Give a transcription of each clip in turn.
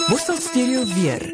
Worstel Stereo weer.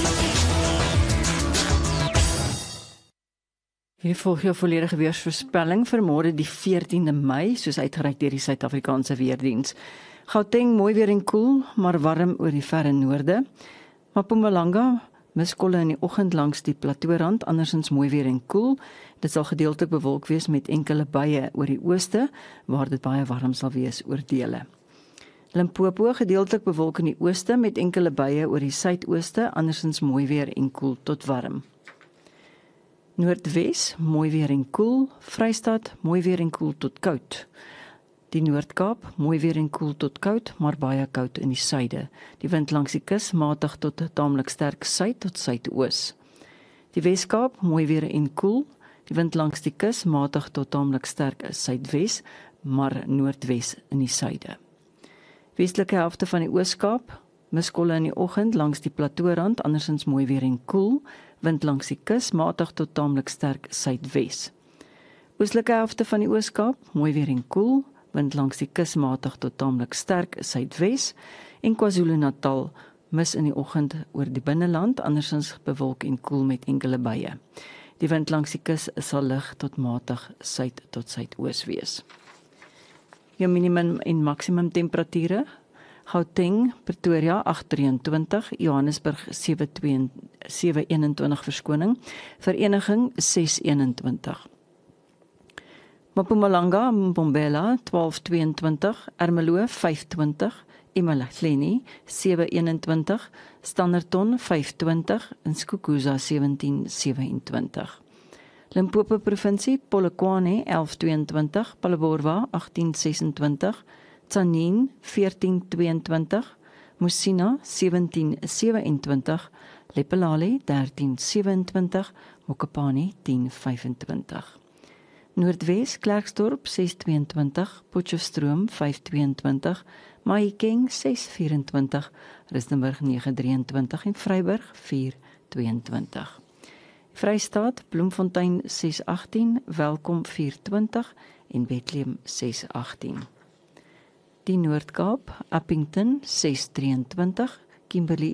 Hier volg jou volledige weersvoorspelling vir môre die 14de Mei, soos uitgereik deur die Suid-Afrikaanse Weerdiens. Gauteng mooi weer en koel, maar warm oor die verre noorde. Mpumalanga miskolle in die oggend langs die plateaurand, andersins mooi weer en koel. Dit sal gedeeltelik bewolk wees met enkele buie oor die ooste, waar dit baie warm sal wees oor dele. Limpopo gedeeltelik bewolk in die ooste met enkele buie oor die suidooste, andersins mooi weer en koel tot warm. Noordwes, mooi weer en koel. Vrystaat, mooi weer en koel tot koud. Die Noord-Kaap, mooi weer en koel tot koud, maar baie koud in die suide. Die wind langs die kus matig tot taamlik sterk suid tot suidoos. Die Wes-Kaap, mooi weer en koel. Die wind langs die kus matig tot taamlik sterk suidwes, maar noordwes in die suide. Westelike helfte van die Oos-Kaap, miskolle in die oggend langs die plateaurand, andersins mooi weer en koel. Wind langs die kus matig tot taamlik sterk suidwes. Oostelike helfte van die Oos-Kaap, mooi weer en koel. Wind langs die kus matig tot taamlik sterk suidwes. En KwaZulu-Natal mis in die oggend oor die binneland, andersins bewolk en koel met enkele buie. Die wind langs die kus sal lig tot matig suid tot suidoos wees. Jou minimum en maksimum temperature: Gauteng, Pretoria 8:23, Johannesburg 7:21 verskoning, Vereniging 6:21. Mpumalanga, Mbombela 12:22, Ermelo 5:20, eMalahleni 7:21, Standerton 5:20 en Skukuza 17:27. Limpopo provinsie, Polokwane 11:22, Phalaborwa 18:26, Tzaneen 14:22, Musina 17:27, Lephalale 13:27, Mokopane 10:25. Noordwes, Klerksdorp 6:22, Potchefstroom 5:22, Mahikeng 6:24, Rustenburg 9:23 en Vryburg 4:22. Vrystaat, Bloemfontein 6:18, Welkom 4:20 en Bethlehem 6:18. Die Noord-Kaap, Appington 6:23, Kimberley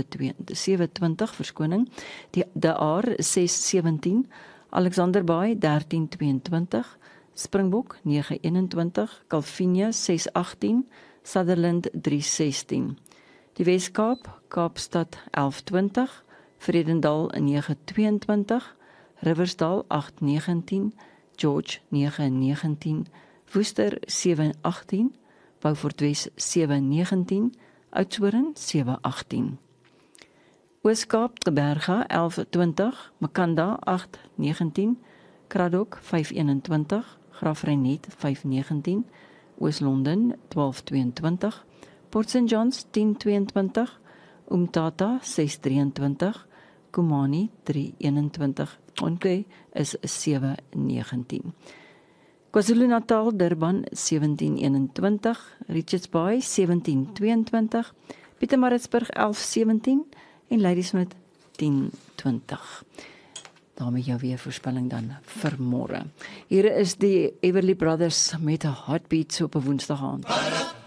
7:20 verskoning, De Aar 6:17, Alexanderbaai 13:22, Springbok 9:21, Calvinia 6:18, Sutherland 3:16. Die Wes-Kaap, Kaapstad 11:20, Vredendal 9:22, Riversdal 8:19, George 9:19, Woester 7:18, Beaufort Wes 7:19, Oudtshoorn 7:18. Oos-Kaap, Teberga 11:20, Makanda 8:19, Kraddock 5:21, Graaff-Reinet 5:19, Oos-London 12:22, Port St Johns 10:22, Umtata 6:23, Kumani 3:21, Onke is 7:19. KwaZulu-Natal, Durban 17:21, Richards Bay 17:22, Pietermaritzburg 11:17 en Ladysmith 10:20. Daarmee jou weer voorspelling dan vir môre. Hier is die Everly Brothers met 'n Heartbeat op 'n Woensdag aand.